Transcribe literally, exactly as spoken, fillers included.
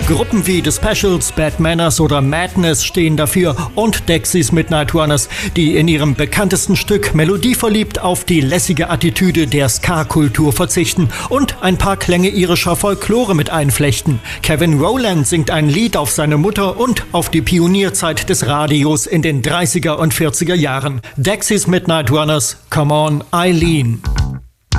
Gruppen wie The Specials, Bad Manners oder Madness stehen dafür und Dexys Midnight Runners, die in ihrem bekanntesten Stück melodieverliebt auf die lässige Attitüde der Ska-Kultur verzichten und ein paar Klänge irischer Folklore mit einflechten. Kevin Rowland singt ein Lied auf seine Mutter und auf die Pionierzeit des Radios in den dreißiger und vierziger Jahren. Dexys Midnight Runners, Come On Eileen.